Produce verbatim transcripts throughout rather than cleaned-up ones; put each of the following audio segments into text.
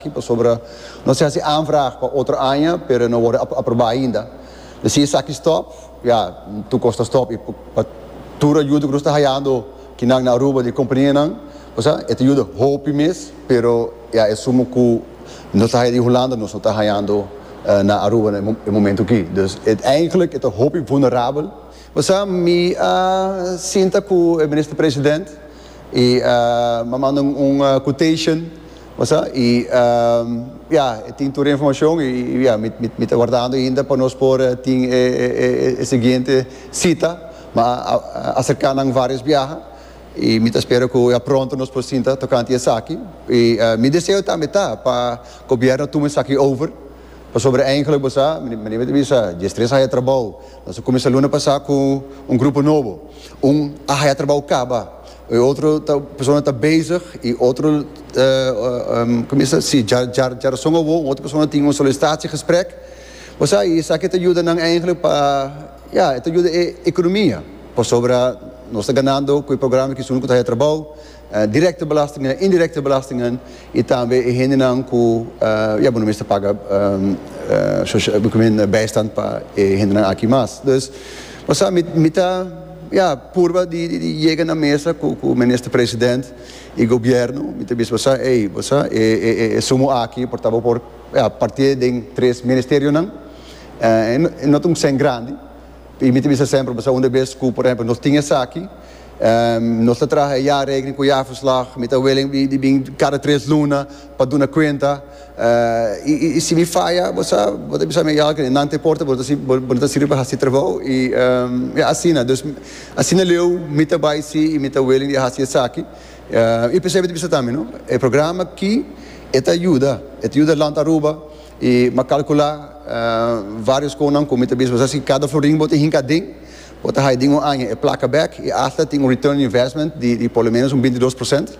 sobre, não sei se aanvraag para outro ano, pero não wordt aprovado ainda. Dus hier zag je stop, ja, toen kost stop, para tudo ajuda que está ganhando, que não na Aruba de companhia não, ou seja, é ajuda hope mesmo, pero ja, é sumo que não está de Holanda, não está ganhando uh, na Aruba no momento aqui. Dus het eigenlijk é hope vulnerável. Ou seja, me uh, sinta que o ministro-presidente e uh, me manda um uh, quotation. E um, ja, tem toda a informação e ja, me está aguardando ainda para nós pôr a seguinte cita, mas acercar em várias viagens e me espero que já pronto nós possamos tocar isso aqui e uh, me desejo também tá, para o governo tomar isso aqui over sobre eigenlijk você, me lembro disso, de três anos de trabalho, nós começamos a ano passado com um grupo novo, um a de trabalho acaba. E outra pessoa está bezig e outro uh, uh, um, começa sim, já já já são bom, outra pessoa tem um solicitatie-gesprek. Mas aí isso aqui te ajuda não eigenlijk para, ja, te ajuda a economia. Por sobre nós está ganhando com o programa que são que está trabalho, uh, directe belastingen, indirecte belastingen e também e hinderen com, uh, ja, bom, meeste paga um, uh, social, bijstand para e hinderen aqui mais. Dus, mas aí me tá ja, purba de, de, de chega na mesa com, com o ministro-presidente e o governo, me diz você, ei, você, é, é, é, somos aqui, portanto, por a partir de três ministérios não, é, não tão sem grande, e me diz sempre, você, uma vez que, por exemplo, nós tínhamos aqui, um, nós trabalhamos já rekening com já verslag, met a willing de, de cada três lunas para dar conta, uh, e, e se me falha, você, você precisa me dizer que não te importa, você você se riba hasi trabalho e um, é assim, dus assim leu, me tá vai se e me tá willing de hasi aqui, uh, e percebe de também, não? É programa que é ajuda, é ajuda lá na Aruba e me calcular uh, vários coisas como me tá bisa, você cada florinho bote hinca ding. Wat hij dingen aan je plakken back, e achter tem um return on investment de, de pelo menos um vinte e dois por cento.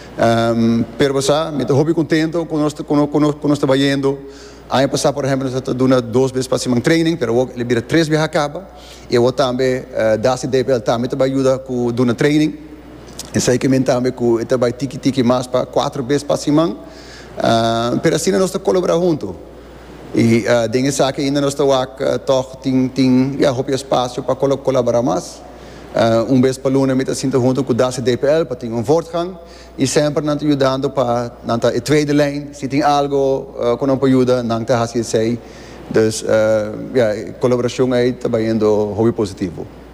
Um, pero você, me estou contento com nós com nós com nós trabalhando. Ano passado, por exemplo, nós estamos duas vezes para cima training, pero ele vira três vezes acaba. E eu também da C D P L também também ajuda com dona training. E sei que também com também tiki tiki mais para quatro vezes para cima. Uh, pero assim nós estamos colaborando junto. E uh, dingen zaken ainda nós estamos uh, toch tem tem ja hoop espaço para colaborar mais uh, um vez por ano met assim junto com da C D P L para ter um voortgang e sempre nos ajudando para na tweede lijn se tem algo uh, com uma ajuda não te hasi sei dus uh, ja colaboração aí também indo hobby positivo.